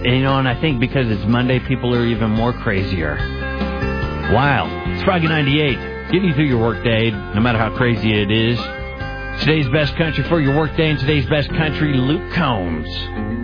And I think because it's Monday, people are even more crazier. Wow. It's Froggy 98. Getting you through your workday, no matter how crazy it is. Today's best country for your workday, and today's best country, Luke Combs.